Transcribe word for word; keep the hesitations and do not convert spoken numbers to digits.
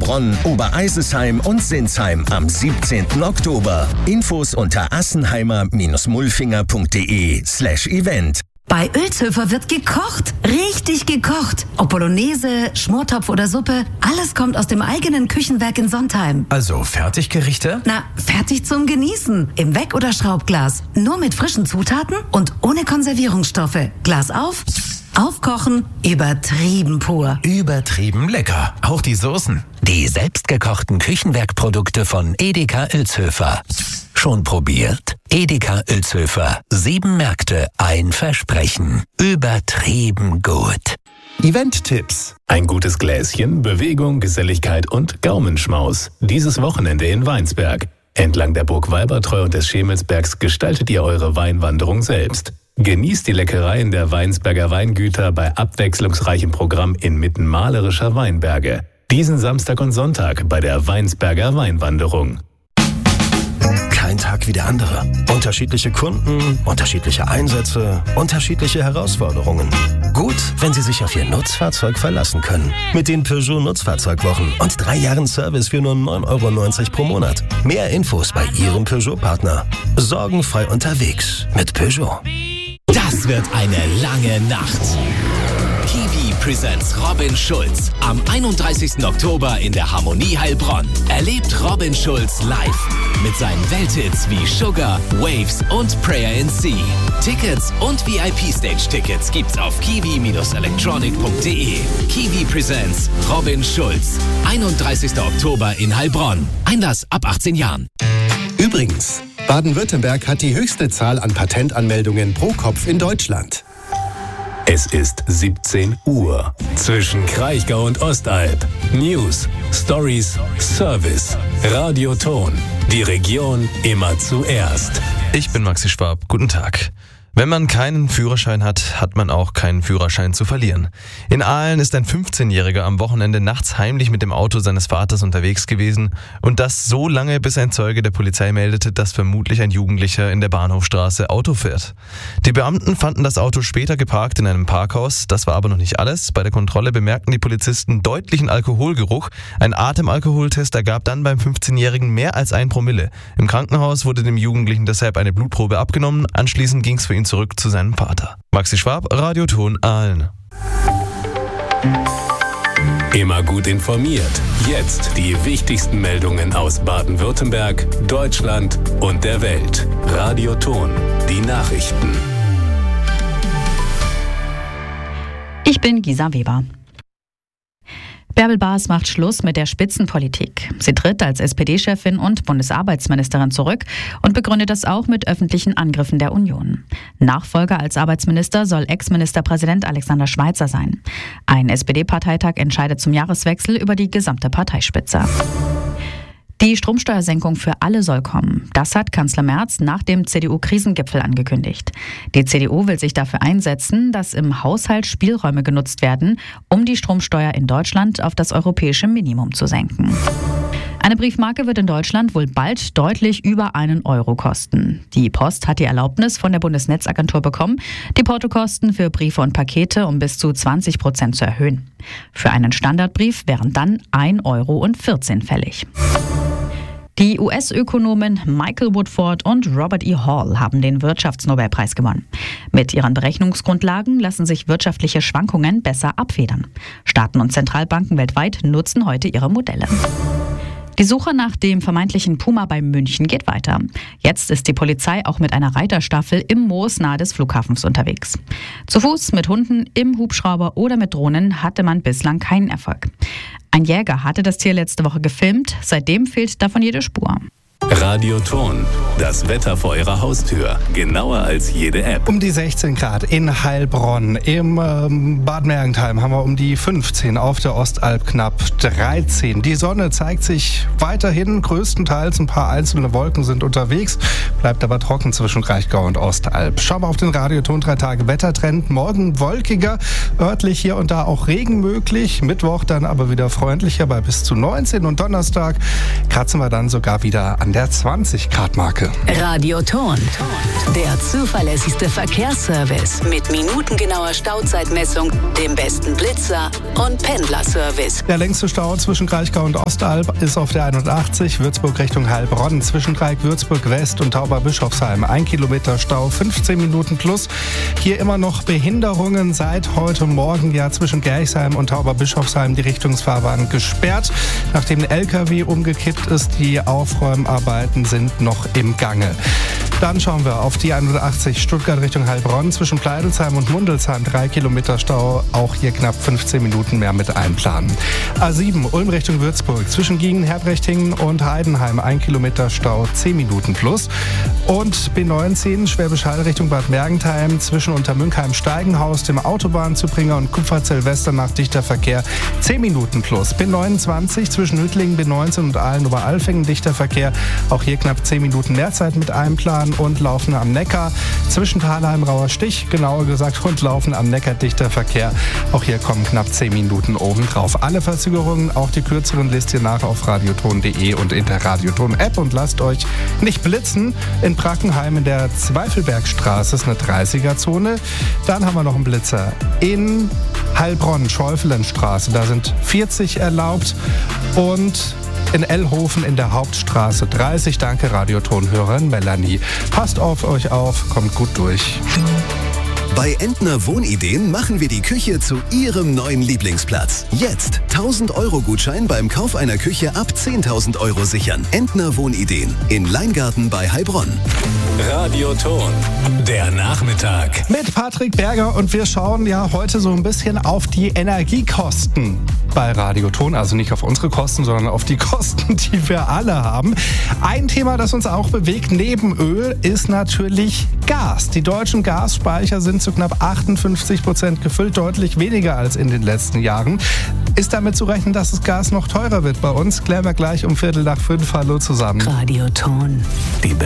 Heilbronn, Obereisesheim und Sinsheim am siebzehnten Oktober. Infos unter assenheimer-mulfinger.de slash event. Bei Oelzhöfer wird gekocht. Richtig gekocht. Ob Bolognese, Schmortopf oder Suppe, alles kommt aus dem eigenen Küchenwerk in Sontheim. Also Fertiggerichte? Na, fertig zum Genießen. Im Weck- oder Schraubglas. Nur mit frischen Zutaten und ohne Konservierungsstoffe. Glas auf, aufkochen, übertrieben pur. Übertrieben lecker. Auch die Soßen. Die selbstgekochten Küchenwerkprodukte von Edeka Oelzhöfer. Schon probiert? Edeka Oelzhöfer. Sieben Märkte, ein Versprechen. Übertrieben gut. Event-Tipps. Ein gutes Gläschen, Bewegung, Geselligkeit und Gaumenschmaus. Dieses Wochenende in Weinsberg. Entlang der Burg Walbertreu und des Schemelsbergs gestaltet ihr eure Weinwanderung selbst. Genießt die Leckereien der Weinsberger Weingüter bei abwechslungsreichem Programm inmitten malerischer Weinberge. Diesen Samstag und Sonntag bei der Weinsberger Weinwanderung. Kein Tag wie der andere. Unterschiedliche Kunden, unterschiedliche Einsätze, unterschiedliche Herausforderungen. Gut, wenn Sie sich auf Ihr Nutzfahrzeug verlassen können. Mit den Peugeot Nutzfahrzeugwochen und drei Jahren Service für nur neun Euro neunzig pro Monat. Mehr Infos bei Ihrem Peugeot-Partner. Sorgenfrei unterwegs mit Peugeot. Das wird eine lange Nacht. Kiwi presents Robin Schulz am einunddreißigsten Oktober in der Harmonie Heilbronn. Erlebt Robin Schulz live mit seinen Welthits wie Sugar, Waves und Prayer in Sea. Tickets und V I P-Stage-Tickets gibt's auf kiwi electronic punkt de. Kiwi presents Robin Schulz. einunddreißigsten Oktober in Heilbronn. Einlass ab achtzehn Jahren. Übrigens, Baden-Württemberg hat die höchste Zahl an Patentanmeldungen pro Kopf in Deutschland. Es ist siebzehn Uhr. Zwischen Kraichgau und Ostalb. News, Stories, Service. Radioton. Die Region immer zuerst. Ich bin Maxi Schwab. Guten Tag. Wenn man keinen Führerschein hat, hat man auch keinen Führerschein zu verlieren. In Aalen ist ein fünfzehnjähriger am Wochenende nachts heimlich mit dem Auto seines Vaters unterwegs gewesen und das so lange, bis ein Zeuge der Polizei meldete, dass vermutlich ein Jugendlicher in der Bahnhofstraße Auto fährt. Die Beamten fanden das Auto später geparkt in einem Parkhaus, das war aber noch nicht alles. Bei der Kontrolle bemerkten die Polizisten deutlichen Alkoholgeruch. Ein Atemalkoholtest ergab dann beim fünfzehnjährigen mehr als ein Promille. Im Krankenhaus wurde dem Jugendlichen deshalb eine Blutprobe abgenommen, anschließend ging es für ihn zurück zu seinem Vater. Maxi Schwab, Radioton Aalen. Immer gut informiert. Jetzt die wichtigsten Meldungen aus Baden-Württemberg, Deutschland und der Welt. Radioton, die Nachrichten. Ich bin Gisa Weber. Bärbel Baas macht Schluss mit der Spitzenpolitik. Sie tritt als S P D-Chefin und Bundesarbeitsministerin zurück und begründet das auch mit öffentlichen Angriffen der Union. Nachfolger als Arbeitsminister soll Ex-Ministerpräsident Alexander Schweitzer sein. Ein S P D-Parteitag entscheidet zum Jahreswechsel über die gesamte Parteispitze. Die Stromsteuersenkung für alle soll kommen. Das hat Kanzler Merz nach dem C D U-Krisengipfel angekündigt. Die C D U will sich dafür einsetzen, dass im Haushalt Spielräume genutzt werden, um die Stromsteuer in Deutschland auf das europäische Minimum zu senken. Eine Briefmarke wird in Deutschland wohl bald deutlich über einen Euro kosten. Die Post hat die Erlaubnis von der Bundesnetzagentur bekommen, die Portokosten für Briefe und Pakete um bis zu zwanzig Prozent zu erhöhen. Für einen Standardbrief wären dann ein Euro und vierzehn fällig. Die U S-Ökonomen Michael Woodford und Robert E. Hall haben den Wirtschaftsnobelpreis gewonnen. Mit ihren Berechnungsgrundlagen lassen sich wirtschaftliche Schwankungen besser abfedern. Staaten und Zentralbanken weltweit nutzen heute ihre Modelle. Die Suche nach dem vermeintlichen Puma bei München geht weiter. Jetzt ist die Polizei auch mit einer Reiterstaffel im Moos nahe des Flughafens unterwegs. Zu Fuß, mit Hunden, im Hubschrauber oder mit Drohnen hatte man bislang keinen Erfolg. Ein Jäger hatte das Tier letzte Woche gefilmt, seitdem fehlt davon jede Spur. Radioton, das Wetter vor Ihrer Haustür, genauer als jede App. Um die sechzehn Grad in Heilbronn, im ähm, Bad Mergentheim haben wir um die fünfzehn, auf der Ostalb knapp dreizehn. Die Sonne zeigt sich weiterhin größtenteils, ein paar einzelne Wolken sind unterwegs, bleibt aber trocken zwischen Kraichgau und Ostalb. Schauen wir auf den Radioton drei Tage Wettertrend, morgen wolkiger, örtlich hier und da auch Regen möglich, Mittwoch dann aber wieder freundlicher bei bis zu neunzehn und Donnerstag kratzen wir dann sogar wieder an der zwanzig Grad Marke. Radioton, der zuverlässigste Verkehrsservice mit minutengenauer Stauzeitmessung, dem besten Blitzer und Pendlerservice. Der längste Stau zwischen Kraichgau und Ostalb ist auf der einundachtzig, Würzburg Richtung Heilbronn, zwischen Dreieck Würzburg West und Tauberbischofsheim. Ein Kilometer Stau, fünfzehn Minuten plus. Hier immer noch Behinderungen seit heute Morgen, ja, zwischen Gerchsheim und Tauberbischofsheim die Richtungsfahrbahn gesperrt. Nachdem ein L K W umgekippt ist, die Aufräumarbeiten sind noch im Gange. Dann schauen wir auf die einundachtzig Stuttgart Richtung Heilbronn, zwischen Pleidelsheim und Mundelsheim, drei Kilometer Stau, auch hier knapp fünfzehn Minuten mehr mit einplanen. A sieben Ulm Richtung Würzburg, zwischen Giengen, Herbrechtingen und Heidenheim, ein Kilometer Stau, zehn Minuten plus. Und B neunzehn Schwäbisch Hall Richtung Bad Mergentheim, zwischen Untermünkheim Steigenhaus, dem Autobahnzubringer und Kupferzell-Westernach dichter Verkehr, zehn Minuten plus. B neunundzwanzig zwischen Hüttlingen, B neunzehn und Aalen-Oberalfingen dichter Verkehr, auch hier knapp zehn Minuten Mehrzeit mit einplanen. Und Laufen am Neckar, zwischen Thalheim, Rauer Stich, genauer gesagt, und Laufen am Neckar dichter Verkehr, auch hier kommen knapp zehn Minuten oben drauf. Alle Verzögerungen, auch die kürzeren, lest ihr nach auf radioton punkt de und in der Radioton-App und lasst euch nicht blitzen. In Brackenheim in der Zweifelbergstraße ist eine dreißiger-Zone. Dann haben wir noch einen Blitzer in Heilbronn, Schäufelenstraße, da sind vierzig erlaubt und in Ellhofen in der Hauptstraße dreißig. Danke, Radioton-Hörerin Melanie. Passt auf euch auf, kommt gut durch. Bei Entner Wohnideen machen wir die Küche zu Ihrem neuen Lieblingsplatz. Jetzt tausend Euro Gutschein beim Kauf einer Küche ab zehntausend Euro sichern. Entner Wohnideen in Leingarten bei Heilbronn. Radioton, der Nachmittag. Mit Patrick Berger und wir schauen ja heute so ein bisschen auf die Energiekosten bei Radioton. Also nicht auf unsere Kosten, sondern auf die Kosten, die wir alle haben. Ein Thema, das uns auch bewegt neben Öl, ist natürlich Gas. Die deutschen Gasspeicher sind zu knapp achtundfünfzig Prozent gefüllt, deutlich weniger als in den letzten Jahren. Ist damit zu rechnen, dass das Gas noch teurer wird bei uns? Klären wir gleich um Viertel nach fünf. Hallo zusammen. Radioton. Die